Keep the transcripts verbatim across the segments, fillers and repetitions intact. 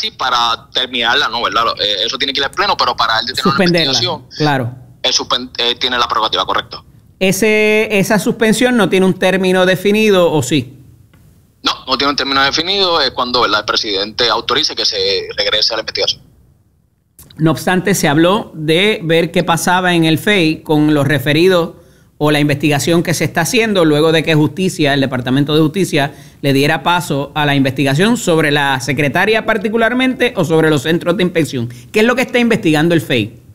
así para terminarla, no, ¿verdad? Eh, eso tiene que ir al pleno, pero para él detener una investigación, claro. Él eh, tiene la prerrogativa, correcto. Ese, ¿Esa suspensión no tiene un término definido o sí? No, no tiene un término definido, es cuando, ¿verdad?, el presidente autorice que se regrese a la investigación. No obstante, se habló de ver qué pasaba en el F E I con los referidos o la investigación que se está haciendo luego de que Justicia, el Departamento de Justicia, le diera paso a la investigación sobre la secretaria particularmente o sobre los centros de inspección. ¿Qué es lo que está investigando el F E I?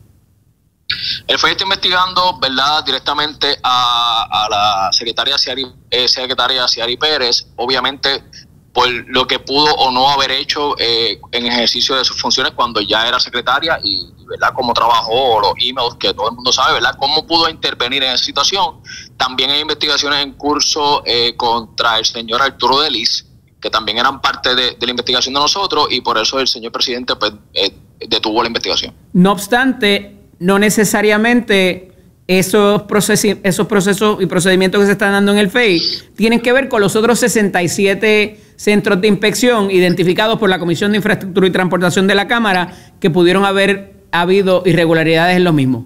El F E I está investigando, ¿verdad?, directamente a, a la secretaria Ciari, eh, secretaria Ciari Pérez, obviamente por lo que pudo o no haber hecho eh, en ejercicio de sus funciones cuando ya era secretaria y, ¿verdad?, cómo trabajó, los emails que todo el mundo sabe, ¿verdad?, cómo pudo intervenir en esa situación. También hay investigaciones en curso eh, contra el señor Arturo Delis, que también eran parte de, de la investigación de nosotros, y por eso el señor presidente pues, eh, detuvo la investigación. No obstante, no necesariamente esos procesos, esos procesos y procedimientos que se están dando en el F E I tienen que ver con los otros sesenta y siete centros de inspección identificados por la Comisión de Infraestructura y Transportación de la Cámara que pudieron haber habido irregularidades en los mismos.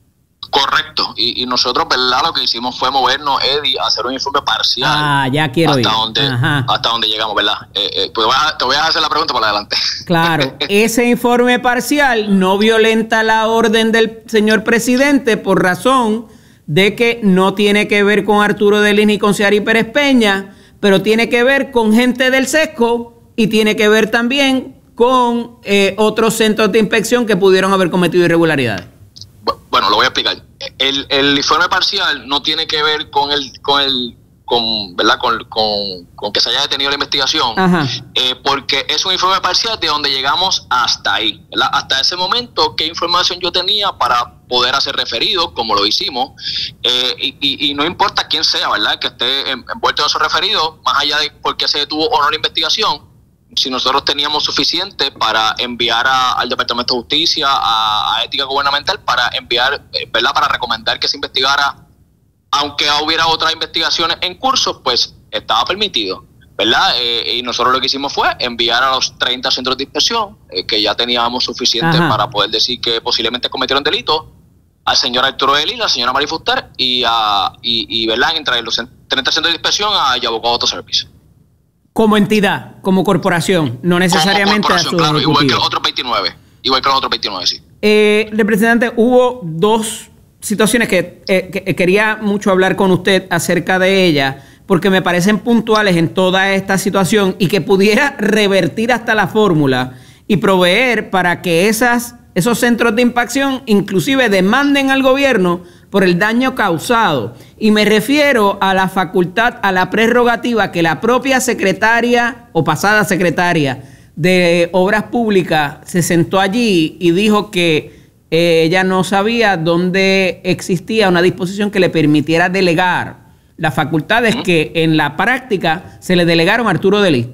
Correcto, y, y nosotros, ¿verdad?, lo que hicimos fue movernos, Eddie, a hacer un informe parcial. Ah, ya quiero hasta ir. Donde, hasta donde llegamos, ¿verdad? Eh, eh, te, voy a, te voy a hacer la pregunta por adelante. Claro, ese informe parcial no violenta la orden del señor presidente por razón de que no tiene que ver con Arturo Delis ni con Ciari Pérez Peña, pero tiene que ver con gente del SESCO y tiene que ver también con eh, otros centros de inspección que pudieron haber cometido irregularidades. Bueno, lo voy a explicar. El, el informe parcial no tiene que ver con el, con el, con, ¿verdad? Con, con, con que se haya detenido la investigación, eh, porque es un informe parcial de donde llegamos hasta ahí, ¿verdad? Hasta ese momento, qué información yo tenía para poder hacer referidos, como lo hicimos, eh, y, y, y no importa quién sea, ¿verdad?, que esté envuelto en esos referidos, más allá de por qué se detuvo o no la investigación. Si nosotros teníamos suficiente para enviar a, al Departamento de Justicia, a, a Ética Gubernamental, para enviar, ¿verdad?, para recomendar que se investigara, aunque hubiera otras investigaciones en curso, pues estaba permitido, ¿verdad? Eh, y nosotros lo que hicimos fue enviar a los treinta centros de inspección, eh, que ya teníamos suficiente Ajá. para poder decir que posiblemente cometieron delito, al señor Arturo Delis, a la señora Mari Fuster, y, a, y, y ¿verdad?, entre los treinta centros de inspección a Yabucoa Auto Service. Como entidad, como corporación, no necesariamente a su claro, igual que los otros veintinueve, igual que los otros veintinueve, sí. Eh, representante, hubo dos situaciones que, eh, que quería mucho hablar con usted acerca de ellas, porque me parecen puntuales en toda esta situación y que pudiera revertir hasta la fórmula y proveer para que esas, esos centros de inspección inclusive demanden al gobierno por el daño causado. Y me refiero a la facultad, a la prerrogativa que la propia secretaria o pasada secretaria de Obras Públicas se sentó allí y dijo que eh, ella no sabía dónde existía una disposición que le permitiera delegar las facultades uh-huh. que en la práctica se le delegaron a Arturo Delis.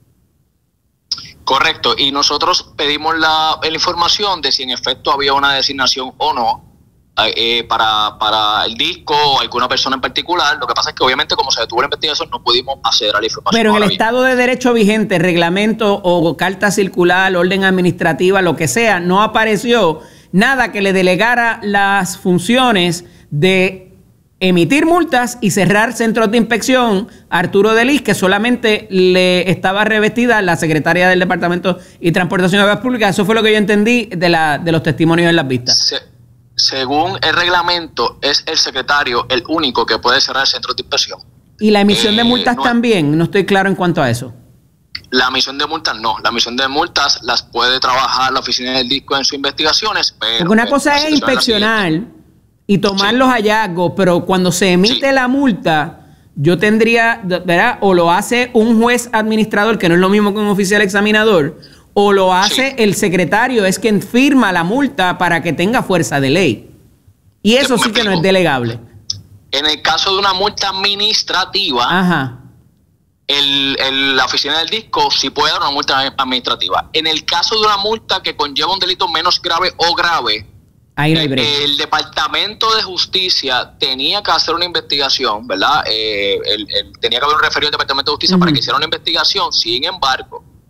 Correcto, y nosotros pedimos la, la información de si en efecto había una designación o no eh, para, para el disco o alguna persona en particular. Lo que pasa es que obviamente como se detuvo la investigación no pudimos acceder a la información. Pero en el Estado de Derecho vigente, reglamento o carta circular, orden administrativa, lo que sea, no apareció nada que le delegara las funciones de emitir multas y cerrar centros de inspección a Arturo Delis, que solamente le estaba revestida la secretaria del Departamento y Transportación de Obras Públicas. Eso fue lo que yo entendí de, la, de los testimonios en las vistas. Se, según el reglamento, es el secretario el único que puede cerrar centros de inspección. ¿Y la emisión eh, de multas no, también? No estoy claro en cuanto a eso. La emisión de multas no. La emisión de multas las puede trabajar la oficina del disco en sus investigaciones. Pero Porque una cosa es inspeccionar y tomar sí. los hallazgos, pero cuando se emite sí. la multa, yo tendría, ¿verdad? O lo hace un juez administrador, que no es lo mismo que un oficial examinador, o lo hace sí. el secretario, es quien firma la multa para que tenga fuerza de ley. Y eso sí que no es delegable. En el caso de una multa administrativa, Ajá. El, el, la oficina del disco sí puede dar una multa administrativa. En el caso de una multa que conlleva un delito menos grave o grave, Ahí no hay break. El, el Departamento de Justicia tenía que hacer una investigación, ¿verdad? Eh, el, el, tenía que haber un referido al Departamento de Justicia uh-huh. para que hiciera una investigación. Sin embargo,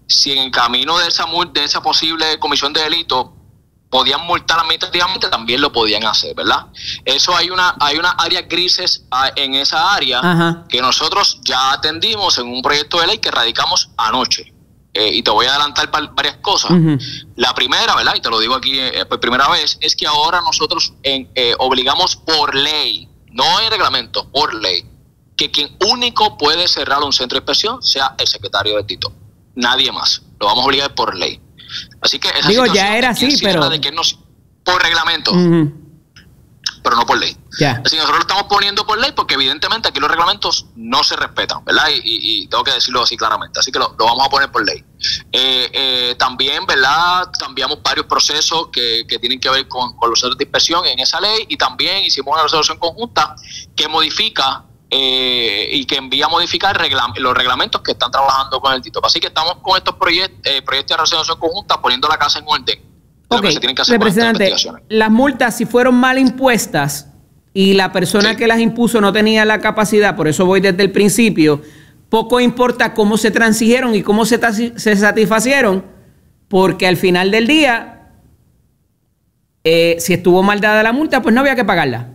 si en el camino de esa, de esa posible comisión de delito podían multar administrativamente, también lo podían hacer, ¿verdad? Eso hay una hay unas áreas grises en esa área. Ajá. Que nosotros ya atendimos en un proyecto de ley que radicamos anoche. Eh, y te voy a adelantar varias cosas. Uh-huh. La primera, ¿verdad? Y te lo digo aquí eh, por primera vez, es que ahora nosotros en, eh, obligamos por ley, no en reglamento, por ley, que quien único puede cerrar un centro de inspección sea el secretario de Tito. Nadie más. Lo vamos a obligar por ley. Así que esa Digo, ya era así, pero... De que nos, por reglamento, uh-huh. pero no por ley. Yeah. Así que nosotros lo estamos poniendo por ley porque evidentemente aquí los reglamentos no se respetan, ¿verdad? Y, y, y tengo que decirlo así claramente. Así que lo, lo vamos a poner por ley. Eh, eh, también, ¿verdad? Cambiamos varios procesos que, que tienen que ver con, con los centros de inspección en esa ley, y también hicimos una resolución conjunta que modifica eh, y que envía a modificar regla, los reglamentos que están trabajando con el T I T O P. Así que estamos con estos proyectos, eh, proyectos de resolución conjunta poniendo la casa en orden. Ok, representante, las multas, si fueron mal impuestas y la persona sí. que las impuso no tenía la capacidad, por eso voy desde el principio, poco importa cómo se transigieron y cómo se, se satisfacieron, porque al final del día, eh, si estuvo mal dada la multa, pues no había que pagarla.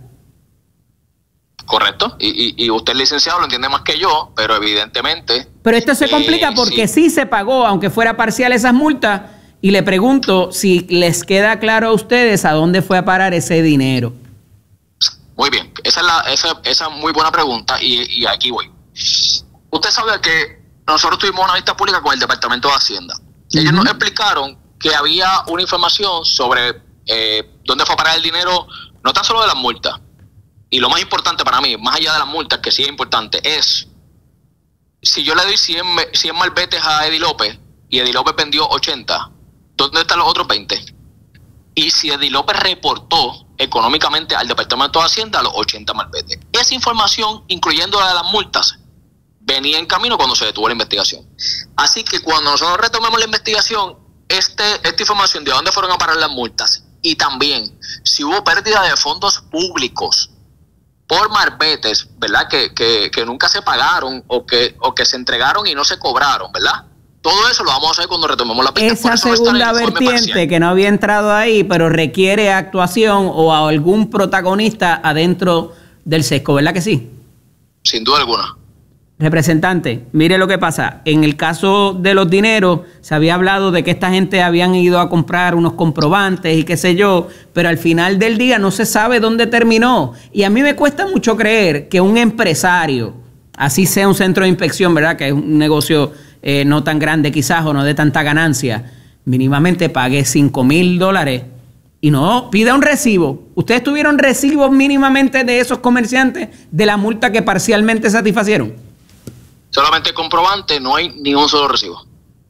Correcto, y, y, y usted, licenciado, lo entiende más que yo, pero evidentemente... Pero esto se complica eh, porque sí. sí se pagó, aunque fuera parcial, esas multas. Y le pregunto si les queda claro a ustedes a dónde fue a parar ese dinero. Muy bien, esa es la, esa, esa es muy buena pregunta, y, y aquí voy. Usted sabe que nosotros tuvimos una vista pública con el Departamento de Hacienda. Uh-huh. Ellos nos explicaron que había una información sobre eh, dónde fue a parar el dinero, no tan solo de las multas, y lo más importante para mí, más allá de las multas, que sí es importante, es si yo le doy cien, cien malbetes a Eddie López y Eddie López vendió ochenta, ¿dónde están los otros veinte? Y si Eddie López reportó económicamente al Departamento de Hacienda los ochenta malbetes. Esa información, incluyendo la de las multas, venía en camino cuando se detuvo la investigación. Así que cuando nosotros retomemos la investigación, este, esta información de dónde fueron a parar las multas, y también si hubo pérdida de fondos públicos por malbetes, ¿verdad? Que, que, que nunca se pagaron o que, o que se entregaron y no se cobraron, ¿verdad? Todo eso lo vamos a hacer cuando retomemos la pista. Esa segunda vertiente que no había entrado ahí, pero requiere actuación o a algún protagonista adentro del sesco, ¿verdad que sí? Sin duda alguna. Representante, mire lo que pasa. En el caso de los dineros, se había hablado de que esta gente habían ido a comprar unos comprobantes y qué sé yo, pero al final del día no se sabe dónde terminó. Y a mí me cuesta mucho creer que un empresario, así sea un centro de inspección, ¿verdad? Que es un negocio eh, no tan grande quizás o no de tanta ganancia, mínimamente pague cinco mil dólares y no pida un recibo. ¿Ustedes tuvieron recibos mínimamente de esos comerciantes de la multa que parcialmente satisfacieron? Solamente comprobante, no hay ni un solo recibo.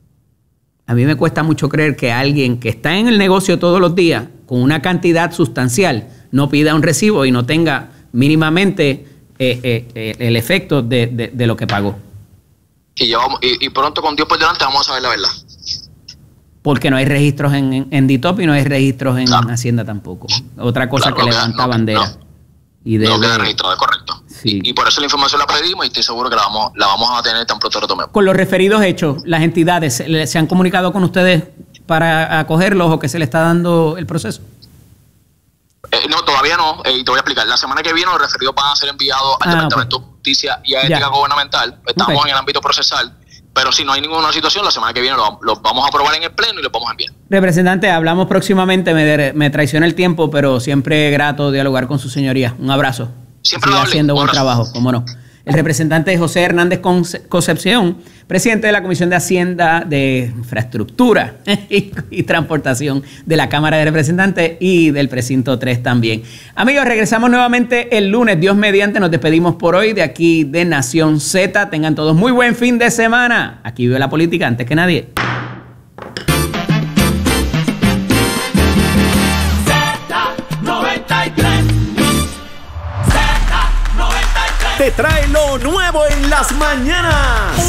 A mí me cuesta mucho creer que alguien que está en el negocio todos los días con una cantidad sustancial no pida un recibo y no tenga mínimamente eh, eh, eh, el efecto de, de, de lo que pagó. Y, llevamos, y, y pronto, con Dios por delante, vamos a saber la verdad. Porque no hay registros en, en, en D I T O P y no hay registros en claro. Hacienda tampoco. Otra cosa claro, que levanta queda, no, bandera. No, y debe, no queda registrado, es correcto. Sí. Y, y por eso la información la pedimos y estoy seguro que la vamos, la vamos a tener tan pronto retomemos. Con los referidos hechos, las entidades, ¿se, se han comunicado con ustedes para acogerlos o que se le está dando el proceso? Eh, no, todavía no, eh, y te voy a explicar. La semana que viene los referidos van a ser enviados al ah, Departamento okay. de Justicia y a Ética ya. Gubernamental. Estamos okay. en el ámbito procesal, pero si no hay ninguna situación, la semana que viene los lo vamos a aprobar en el pleno y los vamos a enviar. Representante, hablamos próximamente, me, me traiciona el tiempo, pero siempre grato dialogar con su señoría. Un abrazo. Siempre sigue haciendo buen trabajo, cómo no. El representante José Hernández Concepción, presidente de la Comisión de Hacienda, de Infraestructura y, y Transportación de la Cámara de Representantes y del Precinto tres también. Amigos, regresamos nuevamente el lunes. Dios mediante, nos despedimos por hoy de aquí de Nación Z. Tengan todos muy buen fin de semana. Aquí vive la política antes que nadie. Te trae lo nuevo en las mañanas.